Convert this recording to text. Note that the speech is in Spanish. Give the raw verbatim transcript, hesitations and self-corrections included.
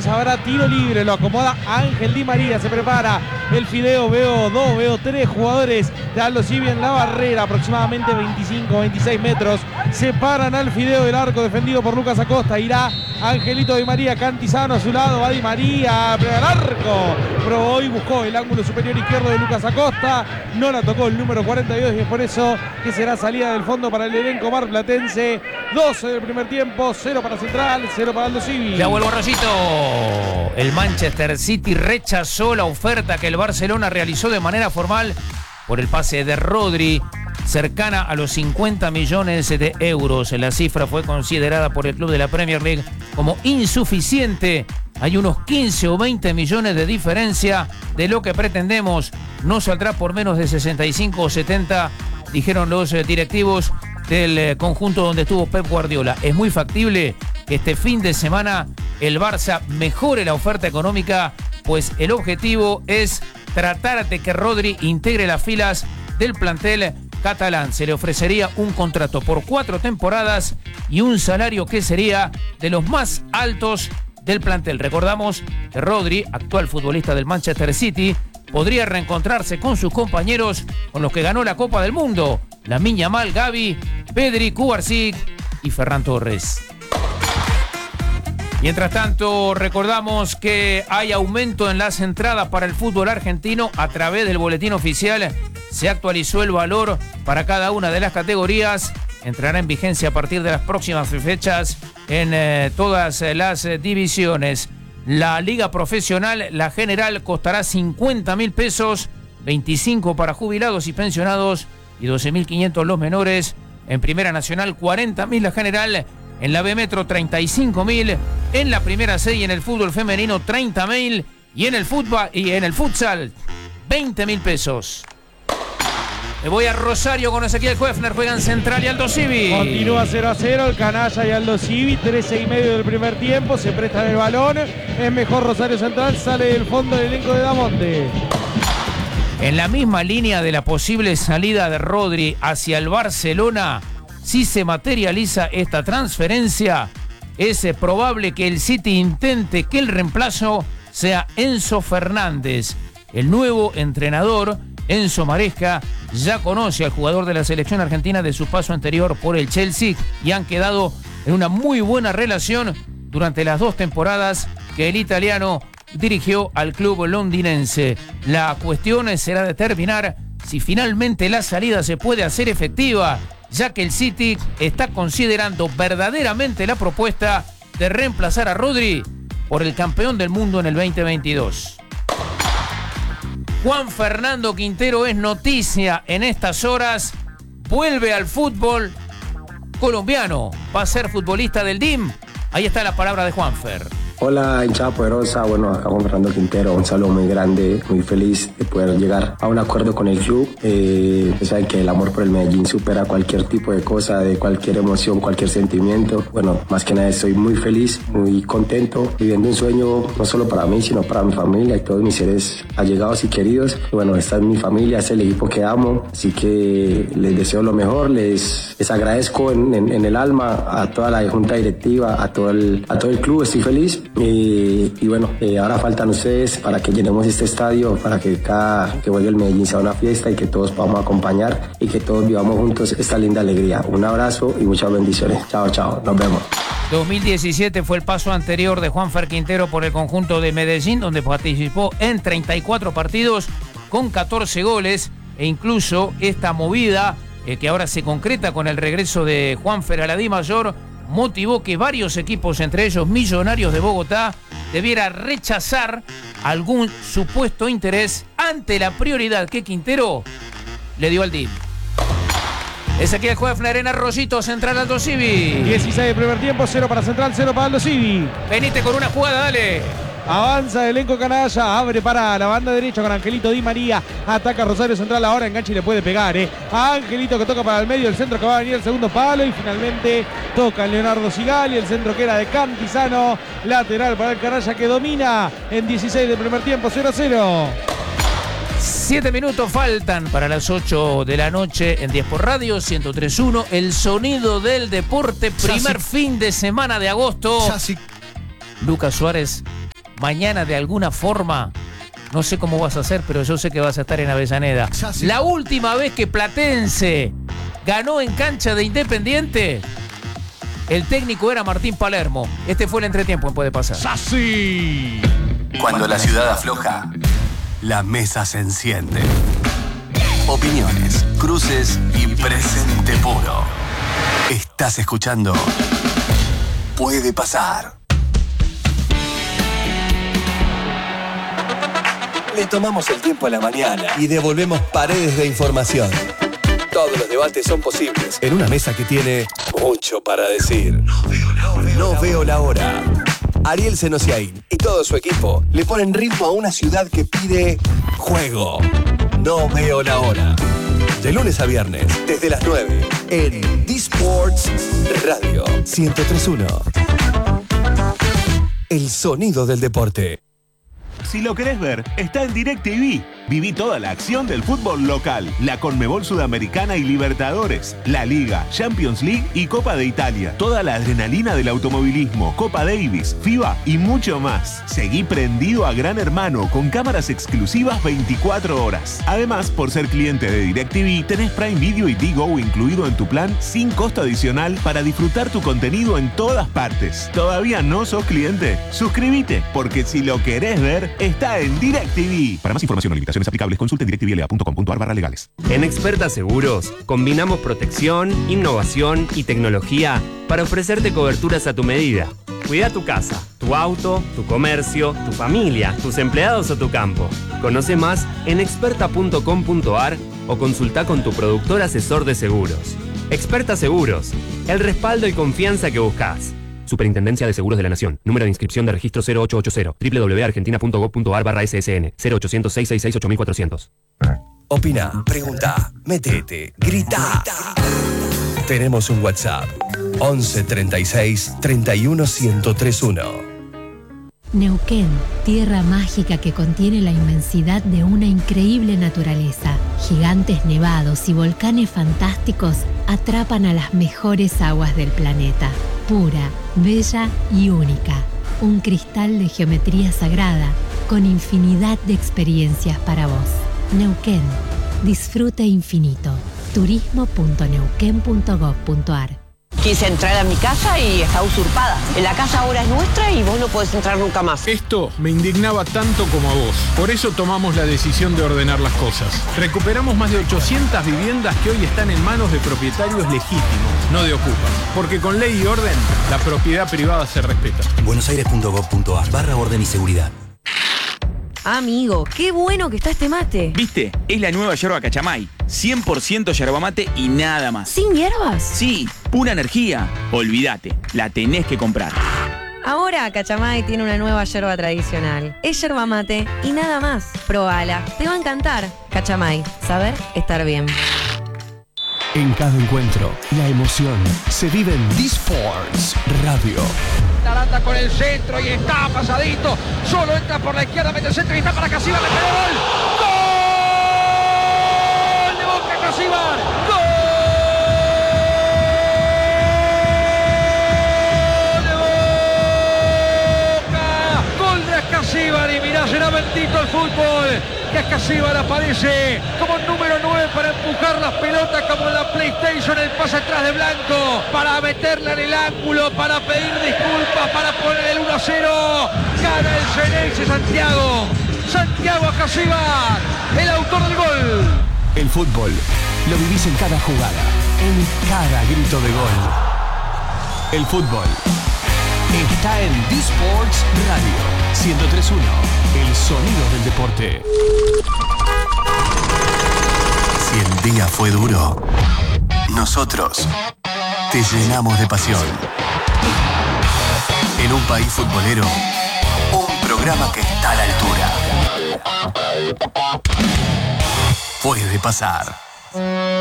entonces habrá tiro libre. Lo acomoda Ángel Di María. Se prepara el fideo. Veo dos, veo tres jugadores de Aldo Civi en la barrera. Aproximadamente veinticinco, veintiséis metros. Separan al fideo del arco defendido por Lucas Acosta. Irá Angelito Di María. Cantizano a su lado. Va Di María. Pero al arco. Probó y buscó el ángulo superior izquierdo de Lucas Acosta. No la tocó el número cuarenta y dos y es por eso que será salida del fondo para el elenco marplatense. doce del primer tiempo, cero para Central, cero para Aldo Civi. Ya vuelvo, Rosito. El Manchester City rechazó la oferta que el Barcelona realizó de manera formal por el pase de Rodri, cercana a los cincuenta millones de euros. La cifra fue considerada por el club de la Premier League como insuficiente. Hay unos quince o veinte millones de diferencia de lo que pretendemos. No saldrá por menos de sesenta y cinco o setenta, dijeron los directivos del conjunto donde estuvo Pep Guardiola. Es muy factible que este fin de semana el Barça mejore la oferta económica, pues el objetivo es tratar de que Rodri integre las filas del plantel catalán. Se le ofrecería un contrato por cuatro temporadas y un salario que sería de los más altos del plantel. Recordamos que Rodri, actual futbolista del Manchester City, podría reencontrarse con sus compañeros con los que ganó la Copa del Mundo: Lamine Yamal, Gavi, Pedri, Cubarsí y Ferran Torres. Mientras tanto, recordamos que hay aumento en las entradas para el fútbol argentino. A través del boletín oficial se actualizó el valor para cada una de las categorías. Entrará en vigencia a partir de las próximas fechas en eh, todas las eh, divisiones. La liga profesional, la general, costará cincuenta mil pesos, veinticinco para jubilados y pensionados y doce mil quinientos los menores. En Primera Nacional, cuarenta mil la general. En la B Metro, treinta y cinco mil. En la Primera C y en el fútbol femenino, treinta mil. Y en el fútbol y en el futsal, veinte mil pesos. Me voy a Rosario con Ezequiel Kuefner. Juegan Central y Aldo Civi. Continúa cero a cero el Canalla y Aldo Civi. trece y medio del primer tiempo. Se prestan el balón. Es mejor Rosario Central. Sale del fondo el elenco de Damonte. En la misma línea de la posible salida de Rodri hacia el Barcelona, si se materializa esta transferencia, es probable que el City intente que el reemplazo sea Enzo Fernández. El nuevo entrenador, Enzo Maresca, ya conoce al jugador de la selección argentina de su paso anterior por el Chelsea y han quedado en una muy buena relación durante las dos temporadas que el italiano dirigió al club londinense. La cuestión será determinar si finalmente la salida se puede hacer efectiva, ya que el City está considerando verdaderamente la propuesta de reemplazar a Rodri por el campeón del mundo en el veinte veintidós. Juan Fernando Quintero es noticia en estas horas. Vuelve al fútbol colombiano. Va a ser futbolista del D I M. Ahí está la palabra de Juanfer. Hola, hinchada poderosa. Bueno, acá Juan Fernando Quintero, un saludo muy grande, muy feliz de poder llegar a un acuerdo con el club. Eh, saben que el amor por el Medellín supera cualquier tipo de cosa, de cualquier emoción, cualquier sentimiento. Bueno, más que nada estoy muy feliz, muy contento, viviendo un sueño no solo para mí, sino para mi familia y todos mis seres allegados y queridos. Y bueno, esta es mi familia, es el equipo que amo, así que les deseo lo mejor, les, les agradezco en, en, en el alma a toda la junta directiva, a todo el, a todo el club, estoy feliz. Eh, y bueno, eh, ahora faltan ustedes para que llenemos este estadio, para que cada que vuelva el Medellín sea una fiesta y que todos podamos acompañar y que todos vivamos juntos esta linda alegría. Un abrazo y muchas bendiciones. Chao, chao, nos vemos. dos mil diecisiete fue el paso anterior de Juanfer Quintero por el conjunto de Medellín, donde participó en treinta y cuatro partidos con catorce goles, e incluso esta movida eh, que ahora se concreta con el regreso de Juanfer a la Di Mayor motivó que varios equipos, entre ellos Millonarios de Bogotá, debiera rechazar algún supuesto interés ante la prioridad que Quintero le dio al D I M. Ezequiel Kuefner en Arroyito, Central Aldo Civi. dieciséis del primer tiempo, cero para Central, cero para Aldo Civi. Venite con una jugada, dale. Avanza el elenco canalla, abre para la banda derecha con Angelito Di María, ataca Rosario Central, ahora engancha y le puede pegar, eh. A Angelito que toca para el medio, el centro que va a venir el segundo palo y finalmente toca Leonardo Sigali, el centro que era de Cantizano, lateral para el canalla que domina en dieciséis del primer tiempo, cero a cero. Siete minutos faltan para las ocho de la noche en diez por Radio, ciento tres punto uno, el sonido del deporte, primer fin de semana de agosto. Lucas Suárez mañana de alguna forma, no sé cómo vas a hacer, pero yo sé que vas a estar en Avellaneda. Sí. La última vez que Platense ganó en cancha de Independiente, el técnico era Martín Palermo. Este fue el entretiempo en Puede Pasar. ¡Sassi! Cuando la ciudad afloja, la mesa se enciende. Opiniones, cruces y presente puro. Estás escuchando Puede Pasar. Le tomamos el tiempo a la mañana y devolvemos paredes de información. Todos los debates son posibles en una mesa que tiene mucho para decir. No veo la hora. No veo la hora. Ariel Senosiaín y todo su equipo le ponen ritmo a una ciudad que pide juego. No veo la hora. De lunes a viernes, desde las nueve, en D-Sports Radio ciento tres punto uno. El sonido del deporte. Si lo querés ver, está en DirecTV. Viví toda la acción del fútbol local, la Conmebol Sudamericana y Libertadores, la Liga, Champions League y Copa de Italia. Toda la adrenalina del automovilismo, Copa Davis, FIBA y mucho más. Seguí prendido a Gran Hermano con cámaras exclusivas veinticuatro horas. Además, por ser cliente de DirecTV, tenés Prime Video y Digo incluido en tu plan sin costo adicional para disfrutar tu contenido en todas partes. ¿Todavía no sos cliente? Suscríbete, porque si lo querés ver, está en DirecTV. Para más información o limitaciones aplicables, consulte directivlea punto com punto ar barra legales. En Experta Seguros, combinamos protección, innovación y tecnología para ofrecerte coberturas a tu medida. Cuida tu casa, tu auto, tu comercio, tu familia, tus empleados o tu campo. Conoce más en experta punto com punto ar o consulta con tu productor asesor de seguros. Experta Seguros, el respaldo y confianza que buscas. Superintendencia de Seguros de la Nación. Número de inscripción de registro cero ocho ocho cero. doble u doble u doble u punto argentina punto gob punto ar barra S S N. cero ochocientos, seiscientos sesenta y seis, ocho mil cuatrocientos. Opina, pregunta, metete, grita. Tenemos un WhatsApp. once treinta y seis, treinta y uno, ciento tres punto uno. Neuquén, tierra mágica que contiene la inmensidad de una increíble naturaleza. Gigantes nevados y volcanes fantásticos atrapan a las mejores aguas del planeta. Pura, bella y única. Un cristal de geometría sagrada con infinidad de experiencias para vos. Neuquén, disfrute infinito. turismo punto neuquén punto gob punto ar. Quise entrar a mi casa y está usurpada. La casa ahora es nuestra y vos no podés entrar nunca más. Esto me indignaba tanto como a vos. Por eso tomamos la decisión de ordenar las cosas. Recuperamos más de ochocientas viviendas que hoy están en manos de propietarios legítimos, no de ocupas. Porque con ley y orden, la propiedad privada se respeta. buenosaires punto gob punto ar barra orden y seguridad. Amigo, qué bueno que está este mate. ¿Viste? Es la nueva yerba Cachamay. cien por ciento yerba mate y nada más. ¿Sin hierbas? Sí, pura energía. Olvídate, la tenés que comprar. Ahora Cachamay tiene una nueva yerba tradicional. Es yerba mate y nada más. Probala, te va a encantar. Cachamay, saber estar bien. En cada encuentro, la emoción se vive en D-Sports Radio. Aranda con el centro y está pasadito. Solo entra por la izquierda, mete el centro y está para Casíbar. Le pegó gol. ¡Gol! De Boca Casíbar. ¡Gol! De Boca. Gol de Casíbar y mirá, será bendito el fútbol. Que Casíbar aparece como número nueve para empujar las pelotas como en la PlayStation, el pase atrás de Blanco, para meterla en el ángulo, para pedir disculpas, para poner el uno a cero. Gana el Xeneize Santiago. Santiago Casíbar, el autor del gol. El fútbol lo vivís en cada jugada, en cada grito de gol. El fútbol está en D-Sports Radio ciento tres punto uno, el sonido del deporte. Si el día fue duro, nosotros te llenamos de pasión. En un país futbolero, un programa que está a la altura. Puede pasar.